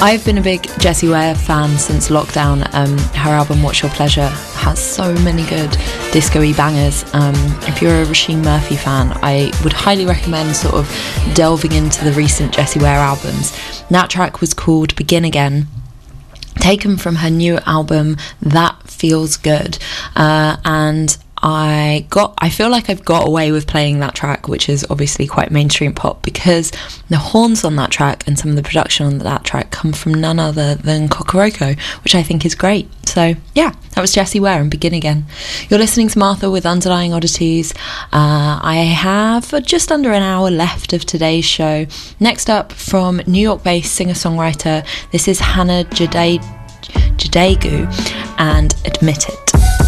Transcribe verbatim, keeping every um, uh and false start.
I've been a big Jessie Ware fan since lockdown. Um, her album What's Your Pleasure has so many good disco-y bangers. Um, if you're a Roisin Murphy fan, I would highly recommend sort of delving into the recent Jessie Ware albums. That track was called Begin Again, taken from her new album That Feels Good, uh, and I got I feel like I've got away with playing that track, which is obviously quite mainstream pop, because the horns on that track and some of the production on that track come from none other than Kokoroko, which I think is great. So yeah, that was Jessie Ware and Begin Again. You're listening to Martha with Underlying Oddities. uh, I have just under an hour left of today's show. Next up, from New York-based singer-songwriter, this is Hannah Jade Jadegu and Admit It.